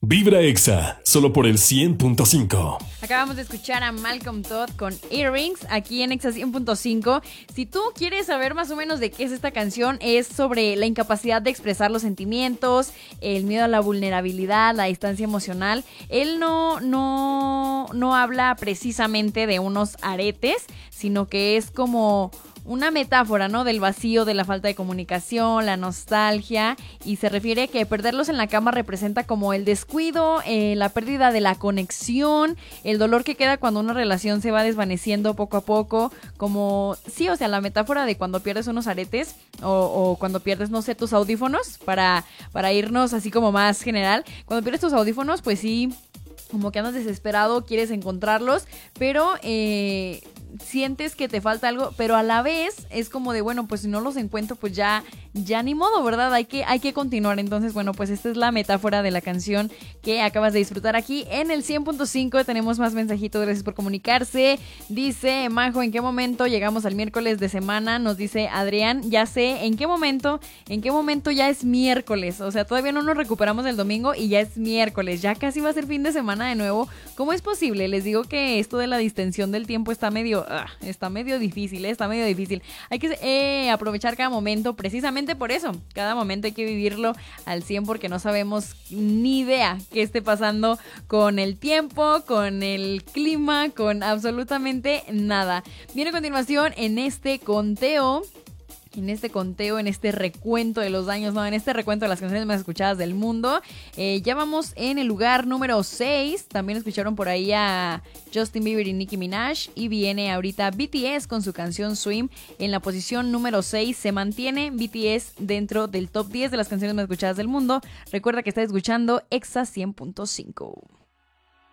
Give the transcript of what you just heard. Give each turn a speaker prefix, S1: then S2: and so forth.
S1: Vibra Exa, solo por el 100.5.
S2: Acabamos de escuchar a Malcolm Todd con Earrings aquí en Exa 100.5. Si tú quieres saber más o menos de qué es esta canción, es sobre la incapacidad de expresar los sentimientos, el miedo a la vulnerabilidad, la distancia emocional. Él no habla precisamente de unos aretes, sino que es como una metáfora, ¿no? Del vacío, de la falta de comunicación, la nostalgia, y se refiere a que perderlos en la cama representa como el descuido, la pérdida de la conexión, el dolor que queda cuando una relación se va desvaneciendo poco a poco, como, sí, o sea, la metáfora de cuando pierdes unos aretes o cuando pierdes, no sé, tus audífonos, para irnos así como más general, cuando pierdes tus audífonos, pues sí, como que andas desesperado, quieres encontrarlos, pero sientes que te falta algo, pero a la vez es como de, bueno, pues si no los encuentro, pues ya ni modo, ¿verdad? Hay que continuar. Entonces, bueno, pues esta es la metáfora de la canción que acabas de disfrutar aquí en el 100.5. Tenemos más mensajitos, gracias por comunicarse. Dice Majo, ¿en qué momento llegamos al miércoles de semana? Nos dice Adrián, ya sé, ¿en qué momento ya es miércoles? O sea, todavía no nos recuperamos del domingo y ya es miércoles, ya casi va a ser fin de semana de nuevo. ¿Cómo es posible? Les digo que esto de la distensión del tiempo está medio difícil, está medio difícil. Hay que aprovechar cada momento, precisamente por eso. Cada momento hay que vivirlo al 100 porque no sabemos ni idea qué esté pasando con el tiempo, con el clima, con absolutamente nada. Viene a continuación en este conteo, en este recuento de los años, no, en este recuento de las canciones más escuchadas del mundo. Ya vamos en el lugar número 6. También escucharon por ahí a Justin Bieber y Nicki Minaj. Y viene ahorita BTS con su canción Swim en la posición número 6. Se mantiene BTS dentro del top 10 de las canciones más escuchadas del mundo. Recuerda que estás escuchando Exa 100.5.